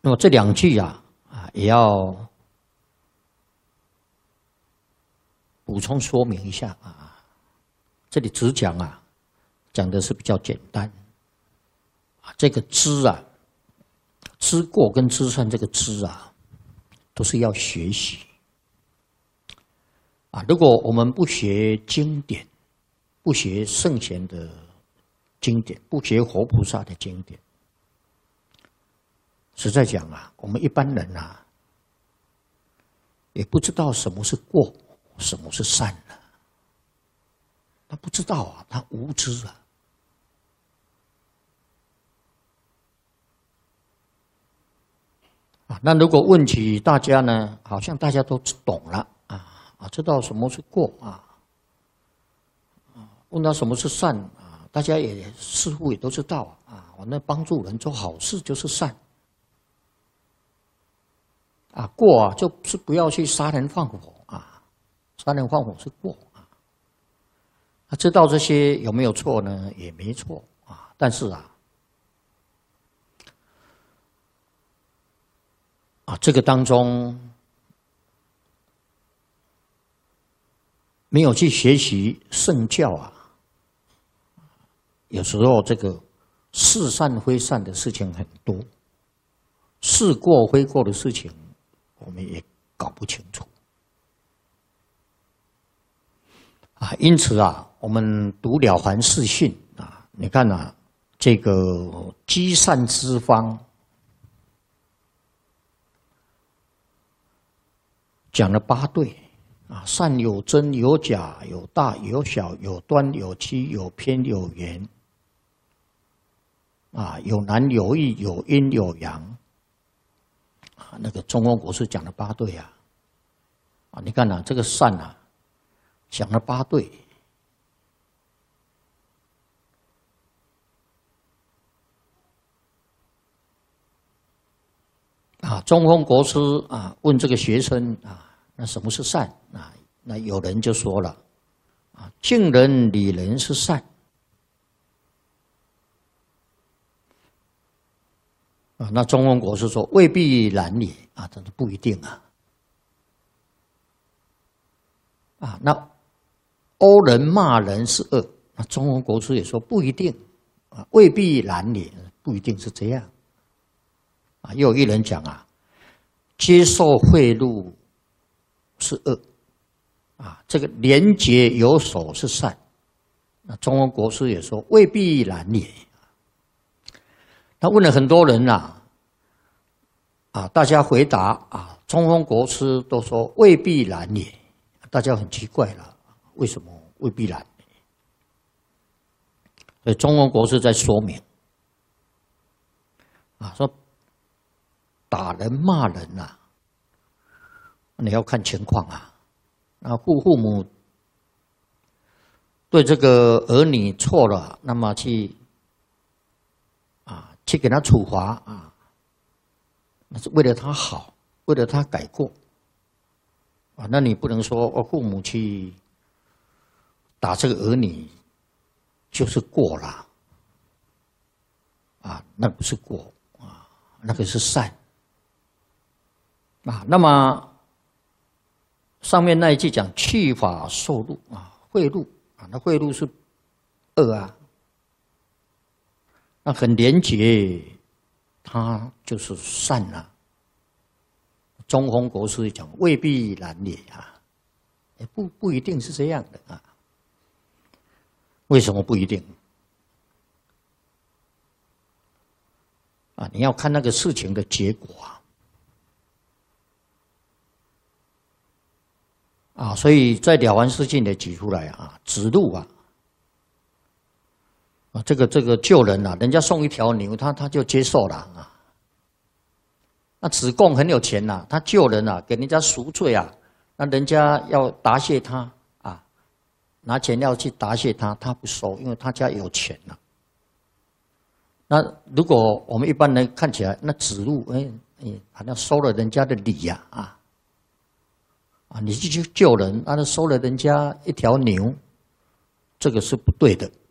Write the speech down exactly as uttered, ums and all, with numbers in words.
那么这两句啊啊也要补充说明一下啊。这里只讲啊，讲的是比较简单啊。这个知啊，知过跟知善这个知啊，都是要学习啊。如果我们不学经典，不学圣贤的经典，不学活菩萨的经典，实在讲啊，我们一般人啊，也不知道什么是过，什么是善啊。他不知道啊，他无知啊。啊，那如果问起大家呢，好像大家都懂了啊啊，知道什么是过啊。问他什么是善啊，大家也似乎也都知道啊。我那帮助人做好事就是善。啊，过啊，就是不要去杀人放火啊，杀人放火是过啊。他知道这些有没有错呢？也没错啊，但是啊，啊，这个当中没有去学习圣教啊，有时候这个是善非善的事情很多，是过非过的事情。我们也搞不清楚啊，因此啊，我们读《了凡四训》啊，你看啊，这个积善之方讲了八对啊，善有真有假，有大有小，有端有曲，有偏有圆啊，有难有易，有阴有阳。那个中峰国师讲了八对啊，啊，你看啊，这个善啊，讲了八对，啊，中峰国师啊问这个学生啊，那什么是善啊？那有人就说了，啊，敬人礼人是善。啊，那中峰国师说未必然也啊，这不一定啊。啊，那殴人骂人是恶，那中峰国师也说不一定啊，未必然也，不一定是这样。啊，又有一人讲啊，接受贿赂是恶，啊，这个廉洁有守是善。那中峰国师也说未必然也。他问了很多人呐、啊，啊，大家回答啊，中峰国师都说未必然也，大家很奇怪了，为什么未必然？所以中峰国师在说明，啊，说打人骂人呐、啊，你要看情况啊，啊，父父母对这个儿女错了，那么去。去给他处罚啊，那是为了他好，为了他改过啊。那你不能说哦，父母去打这个儿女就是过了啊，那不是过啊，那个是善啊。那么上面那一句讲去法受禄啊，贿赂啊，那贿赂是恶啊。那很廉洁，他就是善啊。中峰国师讲未必然也啊，也不不一定是这样的啊。为什么不一定？啊，你要看那个事情的结果啊。啊，所以在《了凡四训》里举出来啊，指路啊。啊，这个这个救人啊，人家送一条牛，他他就接受了啊。那子贡很有钱呐、啊，他救人啊，给人家赎罪啊，那人家要答谢他啊，拿钱要去答谢他，他不收，因为他家有钱呐、啊。那如果我们一般人看起来，那子路哎哎，好像收了人家的礼呀啊，啊，啊，你去去救人，那、啊、收了人家一条牛，这个是不对的。